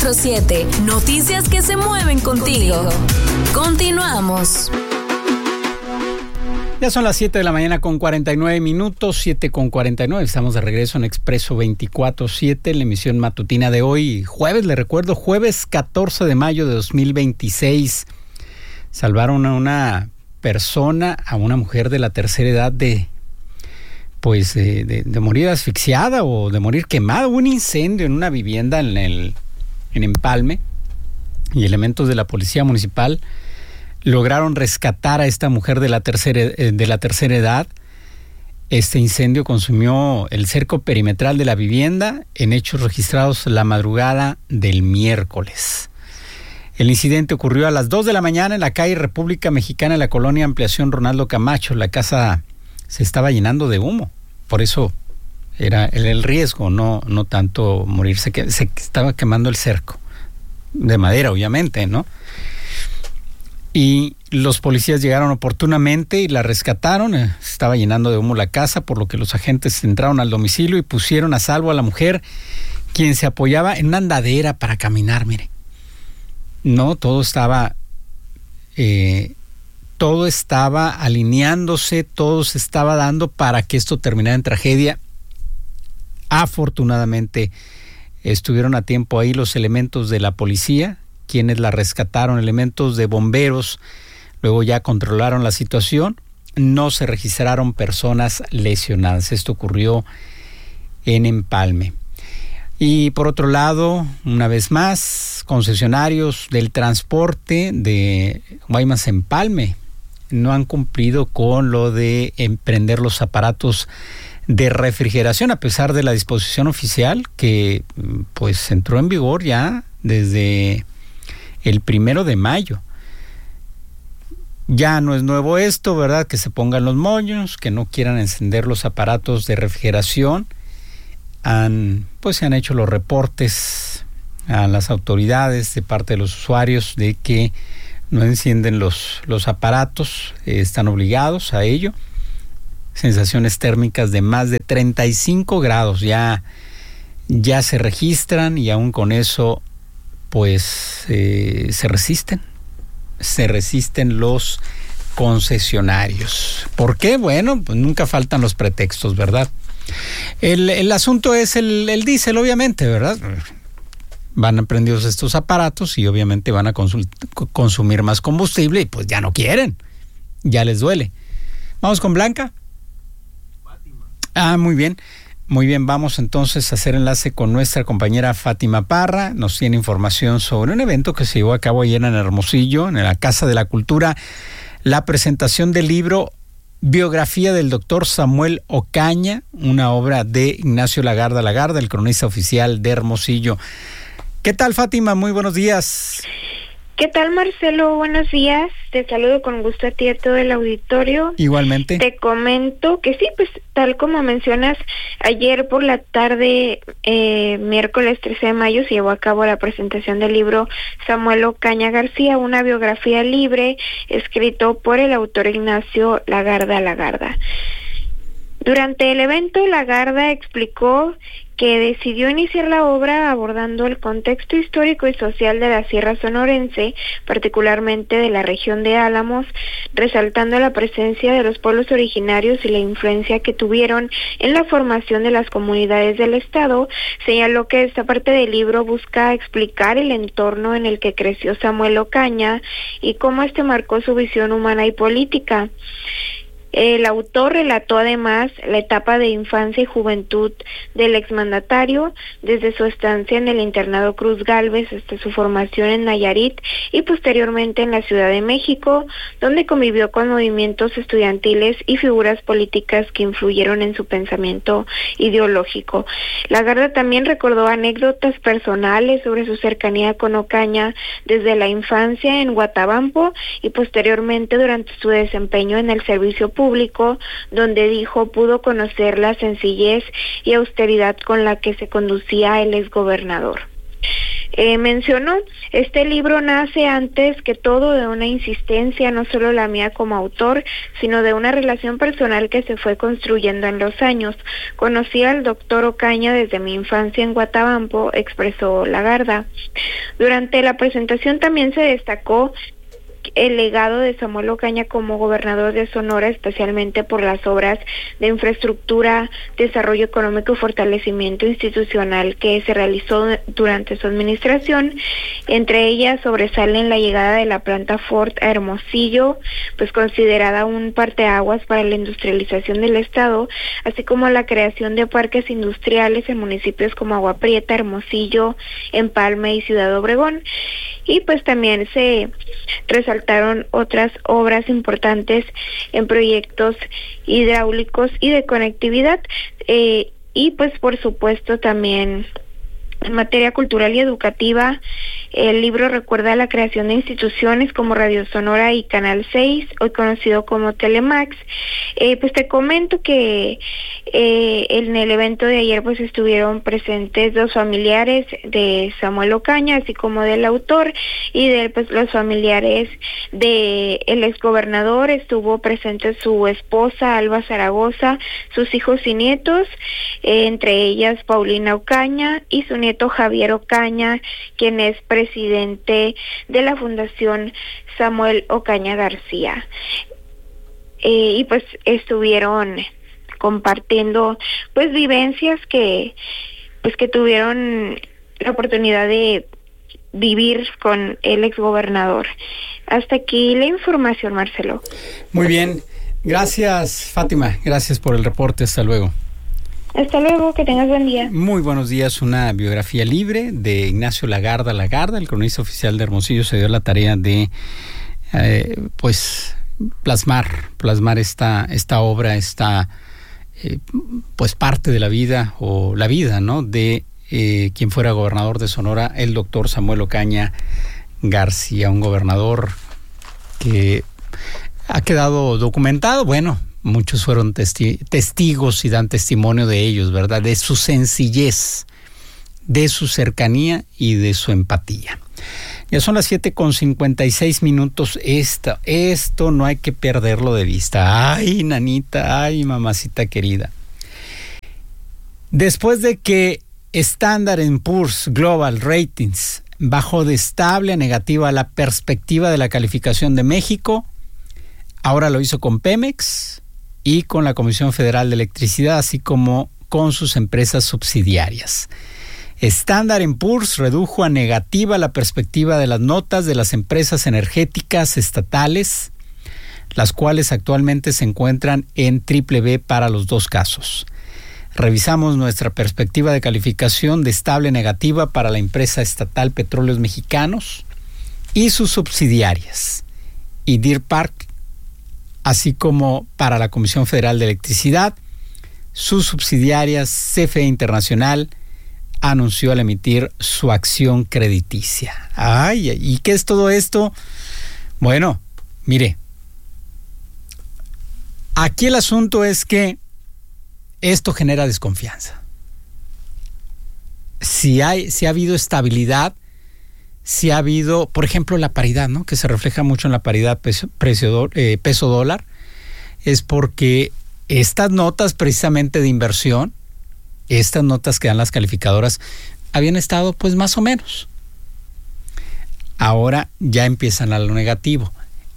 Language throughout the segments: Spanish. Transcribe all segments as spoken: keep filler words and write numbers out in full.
cuatro siete. Noticias que se mueven contigo. contigo. Continuamos. Ya son las siete de la mañana con cuarenta y nueve minutos, siete con cuarenta y nueve. Estamos de regreso en Expreso veinticuatro siete, la emisión matutina de hoy, jueves, le recuerdo, jueves catorce de mayo de dos mil veintiséis. Salvaron a una persona, a una mujer de la tercera edad de, pues, de, de, de morir asfixiada o de morir quemada. Hubo un incendio en una vivienda en el, en Empalme y elementos de la policía municipal lograron rescatar a esta mujer de la tercera, de la tercera edad. Este incendio consumió el cerco perimetral de la vivienda en hechos registrados la madrugada del miércoles. El incidente ocurrió a las dos de la mañana en la calle República Mexicana, en la colonia Ampliación Ronaldo Camacho. La casa se estaba llenando de humo, por eso era el, el riesgo, no, no tanto morirse, que se estaba quemando el cerco, de madera obviamente, ¿no? Y los policías llegaron oportunamente y la rescataron. Estaba llenando de humo la casa, por lo que los agentes entraron al domicilio y pusieron a salvo a la mujer, quien se apoyaba en una andadera para caminar, mire. No, todo estaba, eh, todo estaba alineándose, todo se estaba dando para que esto terminara en tragedia. Afortunadamente estuvieron a tiempo ahí los elementos de la policía, quienes la rescataron, elementos de bomberos, luego ya controlaron la situación. No se registraron personas lesionadas. Esto ocurrió en Empalme. Y por otro lado, una vez más, concesionarios del transporte de Guaymas Empalme no han cumplido con lo de emprender los aparatos de refrigeración, a pesar de la disposición oficial que pues entró en vigor ya desde el primero de mayo. Ya no es nuevo esto, ¿verdad? Que se pongan los moños, que no quieran encender los aparatos de refrigeración. Han, pues se han hecho los reportes a las autoridades de parte de los usuarios de que no encienden los, los aparatos, eh, están obligados a ello. Sensaciones térmicas de más de treinta y cinco grados ya, ya se registran, y aún con eso pues eh, se resisten, se resisten los concesionarios. ¿Por qué? Bueno, pues nunca faltan los pretextos, ¿verdad? El, el asunto es el, el diésel, obviamente, ¿verdad? Van prendidos estos aparatos y obviamente van a consult- consumir más combustible y pues ya no quieren, ya les duele. Vamos con Blanca. Fátima. Ah, muy bien. Muy bien, vamos entonces a hacer enlace con nuestra compañera Fátima Parra. Nos tiene información sobre un evento que se llevó a cabo ayer en Hermosillo, en la Casa de la Cultura, la presentación del libro Biografía del doctor Samuel Ocaña, una obra de Ignacio Lagarda Lagarda, el cronista oficial de Hermosillo. ¿Qué tal, Fátima? Muy buenos días. ¿Qué tal, Marcelo? Buenos días. Te saludo con gusto a ti y a todo el auditorio. Igualmente. Te comento que sí, pues tal como mencionas, ayer por la tarde, eh, miércoles trece de mayo, se llevó a cabo la presentación del libro Samuel Ocaña García, una biografía libre, escrito por el autor Ignacio Lagarda Lagarda. Durante el evento, Lagarda explicó que decidió iniciar la obra abordando el contexto histórico y social de la Sierra Sonorense, particularmente de la región de Álamos, resaltando la presencia de los pueblos originarios y la influencia que tuvieron en la formación de las comunidades del estado. Señaló que esta parte del libro busca explicar el entorno en el que creció Samuel Ocaña y cómo este marcó su visión humana y política. El autor relató además la etapa de infancia y juventud del exmandatario, desde su estancia en el internado Cruz Gálvez hasta su formación en Nayarit y posteriormente en la Ciudad de México, donde convivió con movimientos estudiantiles y figuras políticas que influyeron en su pensamiento ideológico. Lagarda también recordó anécdotas personales sobre su cercanía con Ocaña desde la infancia en Guatabampo y posteriormente durante su desempeño en el servicio público. Público, donde dijo pudo conocer la sencillez y austeridad con la que se conducía el exgobernador. Eh, mencionó, este libro nace antes que todo de una insistencia, no solo la mía como autor, sino de una relación personal que se fue construyendo en los años. Conocí al doctor Ocaña desde mi infancia en Guatabampo, expresó Lagarda. Durante la presentación también se destacó el legado de Samuel Ocaña como gobernador de Sonora, especialmente por las obras de infraestructura, desarrollo económico y fortalecimiento institucional que se realizó durante su administración. Entre ellas sobresalen la llegada de la planta Ford a Hermosillo, pues considerada un parteaguas para la industrialización del estado, así como la creación de parques industriales en municipios como Agua Prieta, Hermosillo, Empalme y Ciudad Obregón. Y pues también se resaltaron otras obras importantes en proyectos hidráulicos y de conectividad, eh, y pues por supuesto también en materia cultural y educativa. El libro recuerda la creación de instituciones como Radio Sonora y Canal seis, hoy conocido como Telemax. Eh, pues te comento que eh, en el evento de ayer pues estuvieron presentes dos familiares de Samuel Ocaña, así como del autor, y de pues los familiares de el exgobernador. Estuvo presente su esposa Alba Zaragoza, sus hijos y nietos, eh, entre ellas Paulina Ocaña y su nieto Javier Ocaña, quien es presidente de la Fundación Samuel Ocaña García. Eh, y pues estuvieron compartiendo pues vivencias que pues que tuvieron la oportunidad de vivir con el exgobernador. Hasta aquí la información, Marcelo. Muy bien, gracias Fátima, gracias por el reporte, hasta luego. Hasta luego, que tengas buen día. Muy buenos días. Una biografía libre de Ignacio Lagarda Lagarda, el cronista oficial de Hermosillo, se dio la tarea de eh, pues plasmar, plasmar esta, esta obra, esta eh, pues parte de la vida, o la vida, ¿no?, de eh, quien fuera gobernador de Sonora, el doctor Samuel Ocaña García, un gobernador que ha quedado documentado, bueno, muchos fueron testi- testigos y dan testimonio de ellos, ¿verdad? De su sencillez, de su cercanía y de su empatía. Ya son las siete con cincuenta y seis minutos. Esto, esto no hay que perderlo de vista. Ay, nanita, ay, mamacita querida. Después de que Standard and Poor's Global Ratings bajó de estable a negativa la perspectiva de la calificación de México, ahora lo hizo con Pemex y con la Comisión Federal de Electricidad, así como con sus empresas subsidiarias. Standard and Poor's redujo a negativa la perspectiva de las notas de las empresas energéticas estatales, las cuales actualmente se encuentran en triple B para los dos casos. Revisamos nuestra perspectiva de calificación de estable negativa para la empresa estatal Petróleos Mexicanos y sus subsidiarias, y Deer Park, así como para la Comisión Federal de Electricidad. Sus subsidiarias C F E Internacional anunció al emitir su acción crediticia. Ay, ¿y qué es todo esto? Bueno, mire, aquí el asunto es que esto genera desconfianza. Si hay, si ha habido estabilidad, si ha habido, por ejemplo, la paridad, ¿no?, que se refleja mucho en la paridad peso, precio, eh, peso dólar, es porque estas notas precisamente de inversión, estas notas que dan las calificadoras, habían estado pues más o menos. Ahora ya empiezan a lo negativo.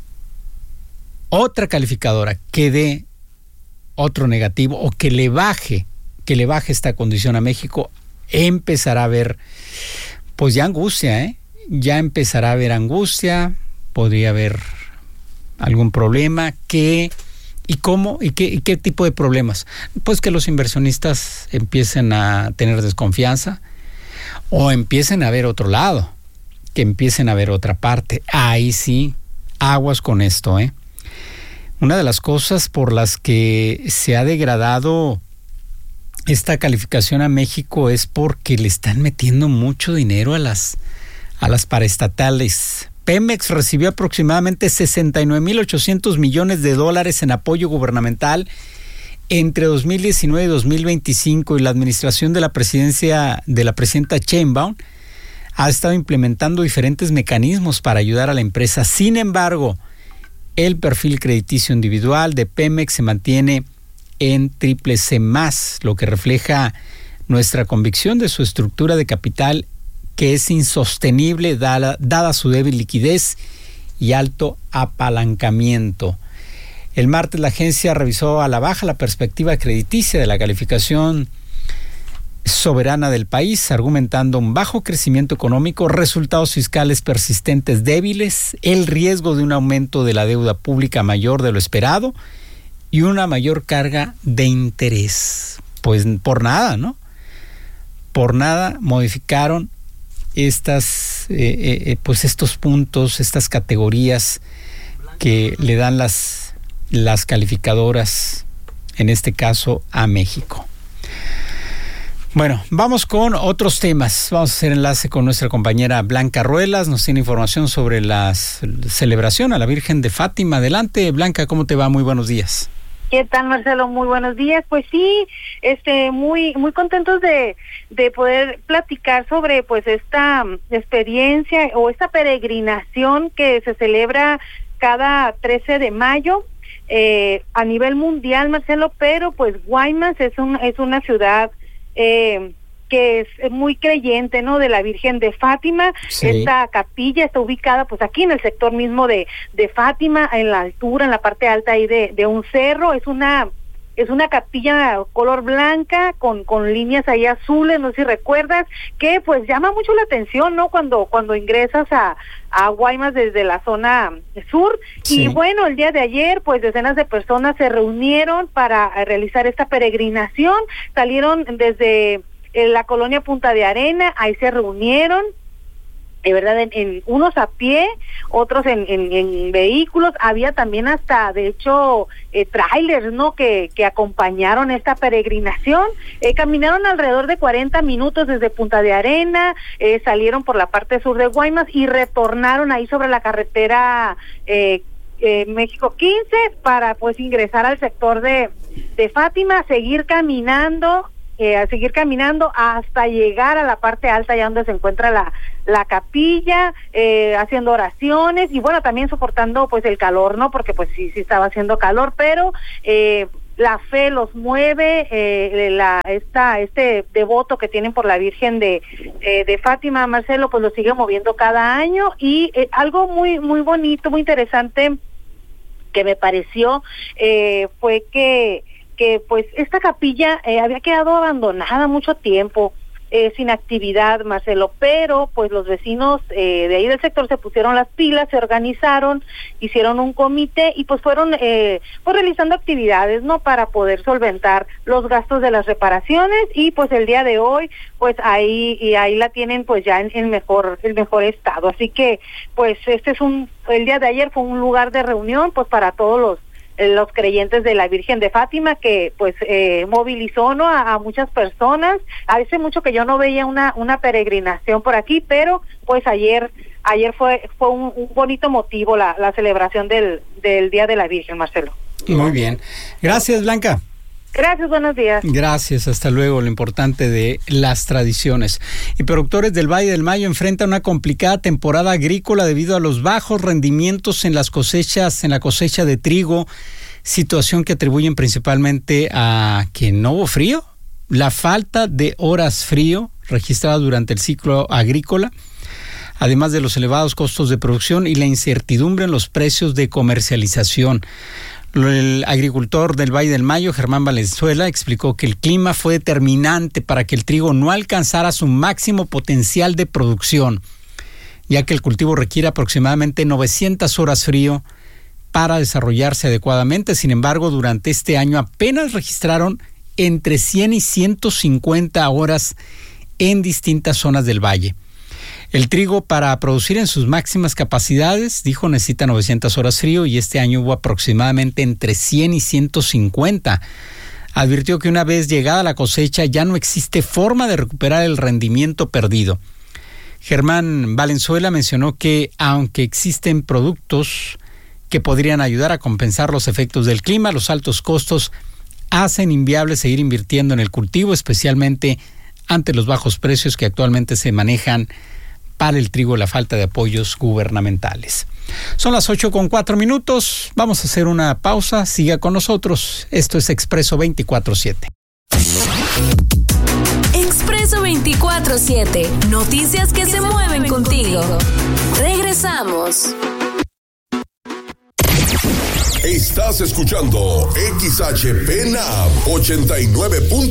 Otra calificadora que dé otro negativo o que le baje, que le baje esta condición a México, empezará a ver pues ya angustia, ¿eh? Ya empezará a haber angustia, podría haber algún problema. ¿Qué y cómo y qué, y qué tipo de problemas? Pues que los inversionistas empiecen a tener desconfianza o empiecen a ver otro lado, que empiecen a ver otra parte. Ahí sí, aguas con esto, ¿eh? Una de las cosas por las que se ha degradado esta calificación a México es porque le están metiendo mucho dinero a las a las paraestatales. Pemex recibió aproximadamente sesenta y nueve mil ochocientos millones de dólares en apoyo gubernamental entre dos mil diecinueve y dos mil veinticinco, y la administración de la presidencia de la presidenta Sheinbaum ha estado implementando diferentes mecanismos para ayudar a la empresa. Sin embargo, el perfil crediticio individual de Pemex se mantiene en triple C más, lo que refleja nuestra convicción de su estructura de capital, que es insostenible dada, dada su débil liquidez y alto apalancamiento. El martes la agencia revisó a la baja la perspectiva crediticia de la calificación soberana del país, argumentando un bajo crecimiento económico, resultados fiscales persistentes débiles, el riesgo de un aumento de la deuda pública mayor de lo esperado y una mayor carga de interés. Pues por nada, ¿no? Por nada modificaron estas, eh, eh, pues estos puntos, estas categorías que le dan las, las calificadoras, en este caso a México. Bueno, vamos con otros temas. Vamos a hacer enlace con nuestra compañera Blanca Ruelas. Nos tiene información sobre la celebración a la Virgen de Fátima. Adelante, Blanca, ¿cómo te va? Muy buenos días. ¿Qué tal, Marcelo? Muy buenos días. Pues sí, este, muy, muy contentos de, de poder platicar sobre, pues, esta experiencia o esta peregrinación que se celebra cada trece de mayo eh, a nivel mundial, Marcelo. Pero, pues, Guaymas es un, es una ciudad Eh, que es muy creyente, ¿no?, de la Virgen de Fátima. Sí. Esta capilla está ubicada, pues, aquí en el sector mismo de, de Fátima, en la altura, en la parte alta ahí de, de un cerro. Es una es una capilla color blanca con con líneas ahí azules, no sé si recuerdas, que pues llama mucho la atención, ¿no?, cuando cuando ingresas a a Guaymas desde la zona sur. Sí. Y bueno, el día de ayer, pues decenas de personas se reunieron para realizar esta peregrinación. Salieron desde la colonia Punta de Arena, ahí se reunieron, de verdad, en, en unos a pie, otros en, en, en vehículos. Había también hasta, de hecho, eh, trailers, ¿no?, que, que acompañaron esta peregrinación. Eh, caminaron alrededor de cuarenta minutos desde Punta de Arena, eh, salieron por la parte sur de Guaymas y retornaron ahí sobre la carretera eh, eh, México quince para, pues, ingresar al sector de, de Fátima, seguir caminando, Eh, a seguir caminando hasta llegar a la parte alta, allá donde se encuentra la la capilla, eh, haciendo oraciones y bueno, también soportando pues el calor, ¿no? Porque pues sí, sí estaba haciendo calor, pero eh, la fe los mueve, eh, la esta este devoto que tienen por la Virgen de eh, de Fátima, Marcelo, pues lo sigue moviendo cada año. Y eh, algo muy muy bonito, muy interesante que me pareció eh, fue que que pues esta capilla eh, había quedado abandonada mucho tiempo, eh, sin actividad, Marcelo, pero pues los vecinos eh, de ahí del sector se pusieron las pilas, se organizaron, hicieron un comité y pues fueron eh, pues realizando actividades, ¿no?, para poder solventar los gastos de las reparaciones. Y pues el día de hoy pues ahí y ahí la tienen pues ya en el mejor el mejor estado. Así que pues este es un el día de ayer fue un lugar de reunión pues para todos los los creyentes de la Virgen de Fátima, que pues eh, movilizó, ¿no?, a, a muchas personas. Hace mucho que yo no veía una una peregrinación por aquí, pero pues ayer ayer fue fue un, un bonito motivo la, la celebración del del Día de la Virgen, Marcelo. Muy bien. Gracias, Blanca. Gracias, buenos días. Gracias, hasta luego. Lo importante de las tradiciones. Y productores del Valle del Mayo enfrentan una complicada temporada agrícola debido a los bajos rendimientos en las cosechas, en la cosecha de trigo, situación que atribuyen principalmente a que no hubo frío, la falta de horas frío registrada durante el ciclo agrícola, además de los elevados costos de producción y la incertidumbre en los precios de comercialización. El agricultor del Valle del Mayo, Germán Valenzuela, explicó que el clima fue determinante para que el trigo no alcanzara su máximo potencial de producción, ya que el cultivo requiere aproximadamente novecientas horas frío para desarrollarse adecuadamente. Sin embargo, durante este año apenas registraron entre cien y ciento cincuenta horas en distintas zonas del valle. El trigo, para producir en sus máximas capacidades, dijo, necesita novecientas horas frío y este año hubo aproximadamente entre cien y ciento cincuenta. Advirtió que una vez llegada la cosecha ya no existe forma de recuperar el rendimiento perdido. Germán Valenzuela mencionó que aunque existen productos que podrían ayudar a compensar los efectos del clima, los altos costos hacen inviable seguir invirtiendo en el cultivo, especialmente ante los bajos precios que actualmente se manejan para el trigo, la falta de apoyos gubernamentales. Son las ocho con cuatro minutos. Vamos a hacer una pausa. Siga con nosotros. Esto es Expreso veinticuatro siete. Expreso veinticuatro siete. Noticias que se mueven contigo. Regresamos. Estás escuchando X H P N A M ochenta y nueve punto